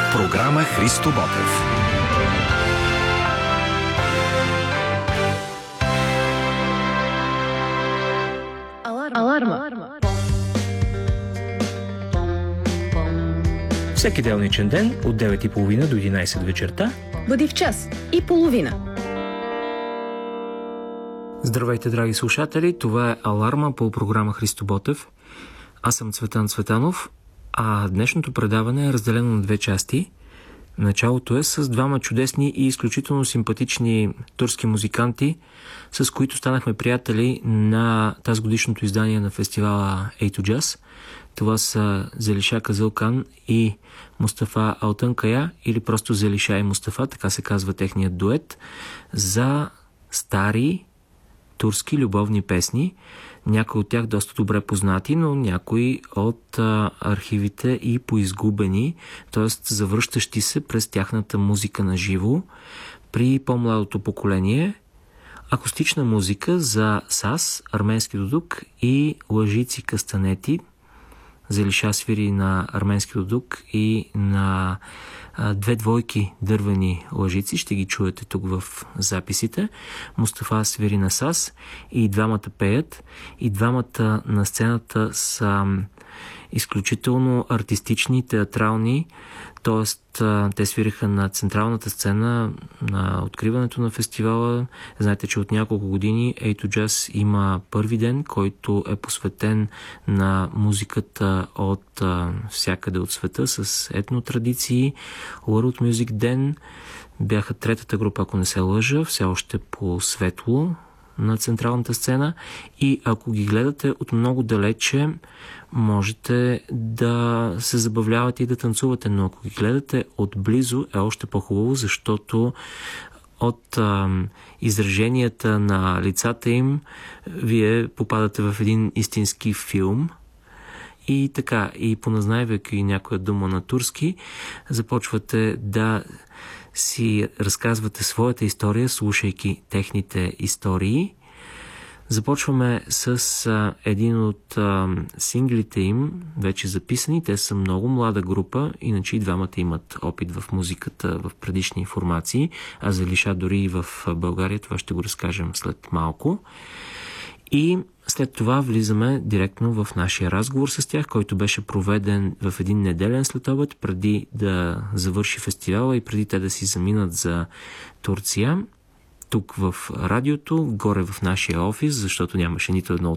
Програма Христо Ботев. Аларма. Всеки делничен ден от 9:30 до 11 вечерта Бъди в час и половина. Здравейте, драги слушатели! Това е Аларма по програма Христо Ботев. Аз съм Цветан Цветанов, а днешното предаване е разделено на две части. Началото е с двама чудесни и изключително симпатични турски музиканти, с които станахме приятели на тазгодишното издание на фестивала A2Jazz. Това са Зелиша Казылкан и Мустафа Алтънкая, или просто Зелиша и Мустафа, така се казва техният дует, за стари турски любовни песни. Някои от тях доста добре познати, но някои от архивите и поизгубени, т.е. завръщащи се през тяхната музика на живо. При по-младото поколение акустична музика за саз, арменски дудук и лъжици кастанети. Зелиша свири на арменски дудук и на две двойки дървени лъжици. Ще ги чуете тук в записите. Мустафа свири на саз и двамата пеят. И двамата на сцената са изключително артистични, театрални, т.е. те свириха на централната сцена на откриването на фестивала. Знаете, че от няколко години A2Jazz има първи ден, който е посветен на музиката от всякъде от света с етнотрадиции. World Music ден бяха третата група, ако не се лъжа, все още по светло на централната сцена, и ако ги гледате от много далече, можете да се забавлявате и да танцувате, но ако ги гледате отблизо, е още по-хубаво, защото от израженията на лицата им вие попадате в един истински филм. И така, и поназнайвайки някоя дума на турски, започвате да си разказвате своята история, слушайки техните истории. Започваме с един от синглите им, вече записани. Те са много млада група, иначе и двамата имат опит в музиката в предишни формации, а Зелиша дори и в България, това ще го разкажем след малко. И след това влизаме директно в нашия разговор с тях, който беше проведен в един неделен следобед, преди да завърши фестивала и преди те да си заминат за Турция. Тук в радиото, горе в нашия офис, защото нямаше нито едно от